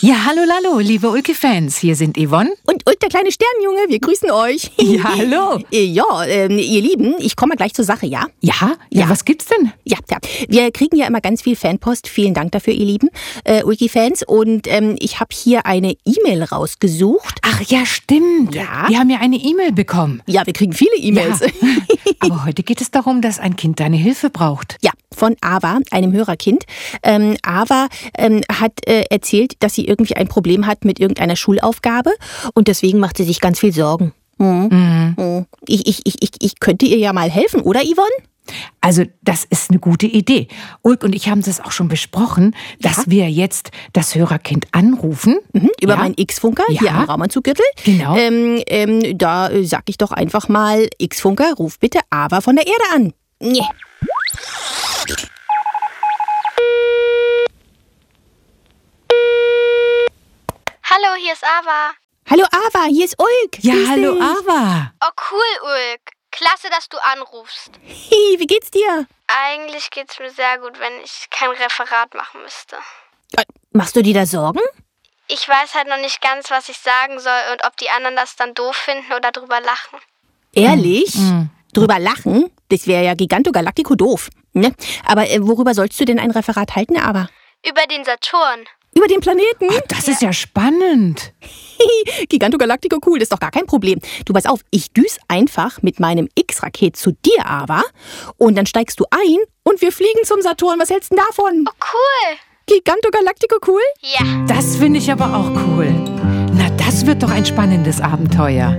Ja, hallo Lalo, liebe Ulke-Fans, hier sind Yvonne. Und der kleine Sternjunge, wir grüßen euch. Ja, hallo. Ihr Lieben, ich komme mal gleich zur Sache, ja? Ja, was gibt's denn? Ja. Wir kriegen ja immer ganz viel Fanpost. Vielen Dank dafür, ihr Lieben Ulki-Fans. Und ich habe hier eine E-Mail rausgesucht. Ach ja, stimmt. Ja. Wir haben ja eine E-Mail bekommen. Ja, wir kriegen viele E-Mails. Ja. Aber heute geht es darum, dass ein Kind deine Hilfe braucht. Ja, von Ava, einem Hörerkind. Ava hat erzählt, dass sie irgendwie ein Problem hat mit irgendeiner Schulaufgabe und deswegen macht sie sich ganz viel Sorgen. Ich könnte ihr ja mal helfen, oder Yvonne? Also das ist eine gute Idee. Ulk und ich haben das auch schon besprochen, dass wir jetzt das Hörerkind anrufen. Über meinen X-Funker hier am Raumanzuggürtel. Genau. Da sag ich doch einfach mal, X-Funker, ruf bitte Ava von der Erde an. Nee. Hallo, hier ist Ava. Hallo Ava, hier ist Ulk. Ja, Grüß hallo dich. Ava. Oh, cool, Ulk. Klasse, dass du anrufst. Wie geht's dir? Eigentlich geht's mir sehr gut, wenn ich kein Referat machen müsste. Machst du dir da Sorgen? Ich weiß halt noch nicht ganz, was ich sagen soll und ob die anderen das dann doof finden oder drüber lachen. Ehrlich? Drüber lachen? Das wäre ja Gigantogalactico doof. Ne? Aber worüber sollst du denn ein Referat halten, Ava? Über den Saturn. Über den Planeten? Ach, das ist ja spannend. Gigantogalactico cool, das ist doch gar kein Problem. Du, pass auf, ich düse einfach mit meinem X-Raket zu dir, Ava. Und dann steigst du ein und wir fliegen zum Saturn. Was hältst du denn davon? Oh, cool. Gigantogalactico cool? Ja. Das finde ich aber auch cool. Na, das wird doch ein spannendes Abenteuer.